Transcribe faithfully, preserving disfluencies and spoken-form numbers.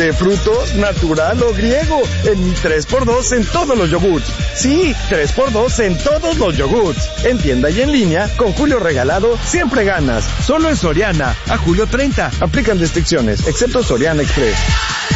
¿De frutos, natural o griego? En mi tres por dos en todos los yogurts. Sí, tres por dos en todos los yogurts. En tienda y en línea, con Julio Regalado, siempre ganas. Solo en Soriana, a julio treinta. Aplican restricciones, excepto Soriana Express.